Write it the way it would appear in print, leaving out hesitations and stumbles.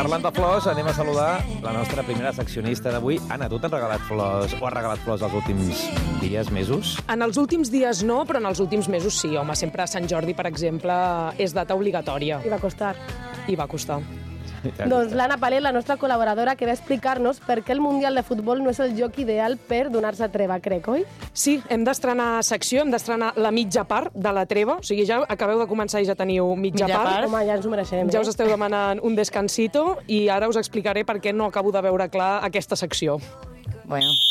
Parlant de flors, anem a saludar la nostra primera seccionista d'avui. Anna, tu t'has regalat flors o has regalat flors els últims dies, mesos? En els últims dies no, però en els últims mesos sí. Home, sempre Sant Jordi, per exemple, és data obligatòria. I va costar. I va costar. Doncs l'Anna Palet, la nostra col·laboradora, que va explicar-nos per què el Mundial de Futbol no és el joc ideal per donar-se treva, crec, oi? Sí, hem d'estrenar secció, hem d'estrenar la mitja part de la treva. O sigui, ja acabeu de començar i ja teniu mitja part. Home, ja ens ho mereixem. Ja us esteu demanant un descansito i ara us explicaré per què no acabo de veure clar aquesta secció. Bueno.